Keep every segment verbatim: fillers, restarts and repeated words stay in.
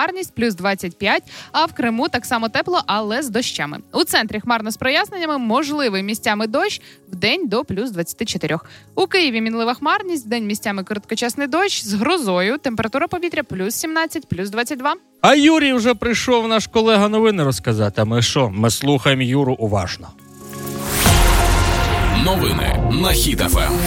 хмарність плюс двадцять п'ять, а в Криму так само тепло, але з дощами. У центрі хмарно з проясненнями, можливий місцями дощ, вдень до плюс двадцять чотири. У Києві мінлива хмарність, вдень місцями короткочасний дощ, з грозою, температура повітря плюс сімнадцять, плюс двадцять два. А Юрій вже прийшов, наш колега, новини розказати. А ми що? Ми слухаємо Юру уважно. Новини на Хіт еф ем.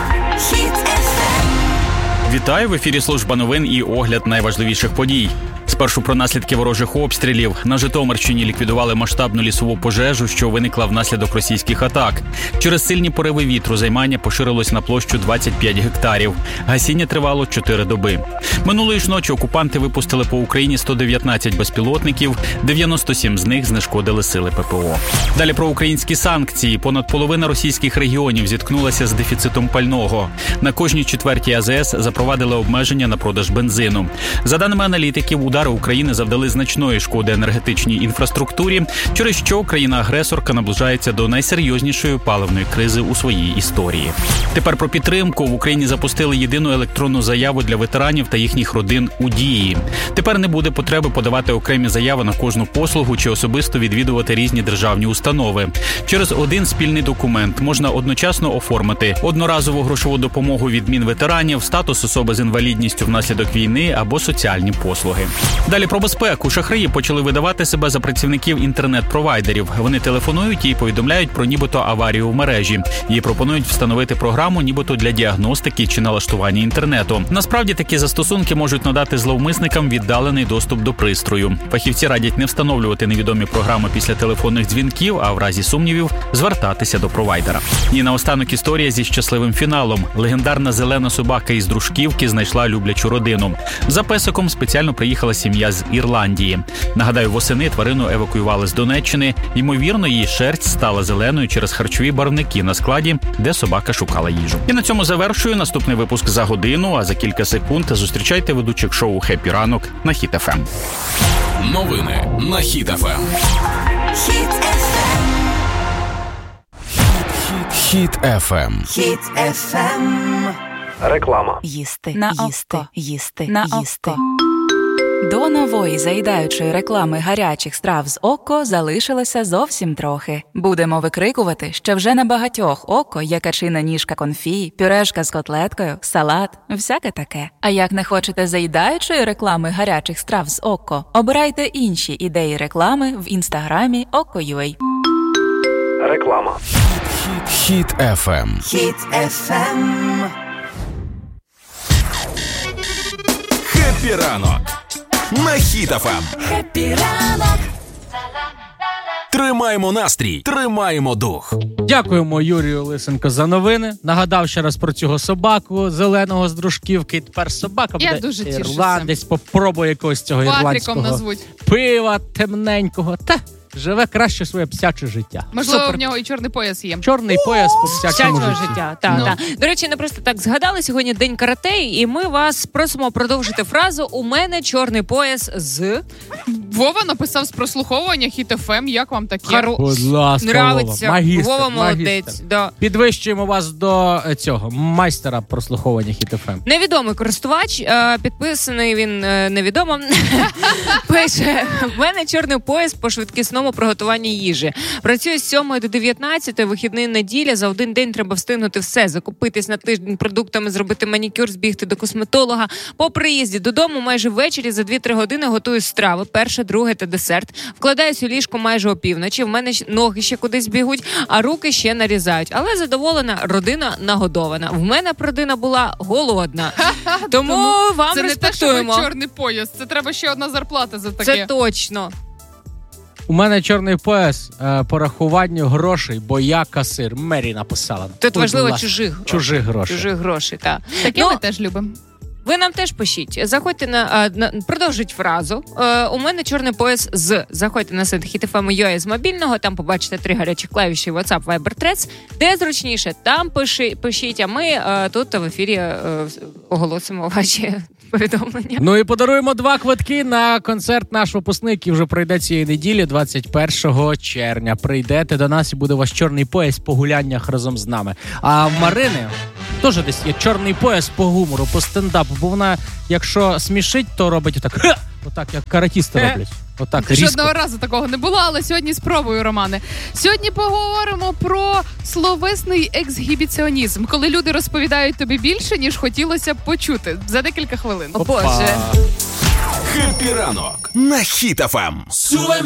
Вітаю, в ефірі служба новин і огляд найважливіших подій. Спершу про наслідки ворожих обстрілів. На Житомирщині ліквідували масштабну лісову пожежу, що виникла внаслідок російських атак. Через сильні пориви вітру займання поширилось на площу двадцять п'ять гектарів. Гасіння тривало чотири доби. Минулої ж ночі окупанти випустили по Україні сто дев'ятнадцять безпілотників, дев'яносто сім з них знешкодили сили пе пе о. Далі про українські санкції. Понад половина російських регіонів зіткнулася з дефіцитом пального. На кожній четвертій а зе ес запровадили обмеження на продаж бензину. За даними аналітиків, удари України завдали значної шкоди енергетичній інфраструктурі, через що країна-агресорка наближається до найсерйознішої паливної кризи у своїй історії. Тепер про підтримку. В Україні запустили єдину електронну заяву для ветеранів та їхніх родин у Дії. Тепер не буде потреби подавати окремі заяви на кожну послугу чи особисто відвідувати різні державні установи. Через один спільний документ можна одночасно оформити одноразову грошову допомогу від Мінветеранів, статус особи з інвалідністю внаслідок війни або соціальні послуги. Далі про безпеку. Шахраї почали видавати себе за працівників інтернет-провайдерів. Вони телефонують і повідомляють про нібито аварію в мережі. Їй пропонують встановити програму нібито для діагностики чи налаштування інтернету. Насправді такі застосунки можуть надати зловмисникам віддалений доступ до пристрою. Фахівці радять не встановлювати невідомі програми після телефонних дзвінків, а в разі сумнівів звертатися до провайдера. І наостанок історія зі щасливим фіналом. Легендарна зелена собака із Дружківки знайшла люблячу родину. За песиком спеціально приїхала сім'я з Ірландії. Нагадаю, восени тварину евакуювали з Донеччини. Ймовірно, її шерсть стала зеленою через харчові барвники на складі, де собака шукала їжу. І на цьому завершую наступний випуск за годину, а за кілька секунд зустрічайте ведучих шоу «Хеппі ранок» на Хіт еф ем. Новини на Хіт еф ем. Хіт еф ем. Хіт еф ем. Хіт еф ем. Реклама. Їсти, на їсти, око. їсти, на їсти. око. До нової заїдаючої реклами гарячих страв з око залишилося зовсім трохи. Будемо викрикувати, що вже на багатьох око є качина ніжка конфі, пюрешка з котлеткою, салат, всяке таке. А як не хочете заїдаючої реклами гарячих страв з око, обирайте інші ідеї реклами в інстаграмі око.ua. Реклама. Хіт еф ем. Хіт еф ем. Хеппі ранок на Хіт еф ем. Хеппі ранок. Тримаємо настрій, тримаємо дух. Дякуємо Юрію Лисенко за новини. Нагадав ще раз про цього собаку зеленого з Дружківки. Тепер собака Я буде дуже тішуся. ірландець. Попробує якогось цього Патріком ірландського назвуть. пива темненького. Та живе краще своє псяче життя. Можливо, Супер. в нього і чорний пояс є. Чорний пояс по псячому Всячого житті. життя. Так, Ну. так. До речі, не просто так згадали, сьогодні день карате, і ми вас просимо продовжити фразу «У мене чорний пояс з...» Вова написав з прослуховування Хіт еф ем. Як вам таке? Харо... Будь ласка, Нравиться. Вова. Магістр, Вова молодець. магістр. Да. Підвищуємо вас до е, цього майстера прослуховування Хіт еф ем. Невідомий користувач, е, підписаний він е, невідомо, пише: «В мене чорний пояс по швидкісному приготуванні їжі. Працюю з сьомої до дев'ятнадцятої, вихідний, неділя, за один день треба встигнути все, закупитись на тиждень продуктами, зробити манікюр, збігти до косметолога. По приїзді додому майже ввечері за дві-три години готую страви, перше, друге та десерт. Вкладаюсь у ліжко майже опівночі, в мене ноги ще кудись бігуть, а руки ще нарізають. Але задоволена, родина нагодована. В мене б родина була голодна. Тому вам Це не те, що респектуємо. ви чорний пояс. Це треба ще одна зарплата за таке. Це точно. У мене чорний пояс е, по рахуванню грошей, бо я касир. Мері написала. Тут Будь важливо ласка. чужих. Чужих грошей. Чужих грошей, так. Таке Ну, ми теж любимо. ви нам теж пишіть. Заходьте на, на продовжіть фразу. Е, у мене чорний пояс з. Заходьте на сайт хіт еф ем точка ю а з мобільного, там побачите три гарячі клавіші WhatsApp, Viber, Threads. Де зручніше, там пиши, пишіть, а ми е, тут в ефірі е, оголосимо ваші повідомлення. Ну і подаруємо два квитки на концерт наш випускник, який вже пройде цієї неділі, двадцять першого червня. Прийдете до нас і буде у вас чорний пояс по гуляннях разом з нами. А в Марини теж десь є чорний пояс по гумору, по стендапу, бо вона, якщо смішить, то робить так. Отак, як каратісти роблять. Отак, різко. Жодного разу такого не було, але сьогодні спробую, Романе. Сьогодні поговоримо про словесний ексгібіціонізм, коли люди розповідають тобі більше, ніж хотілося б почути. За декілька хвилин. О, Боже. Хеппі ранок на Хіт еф ем.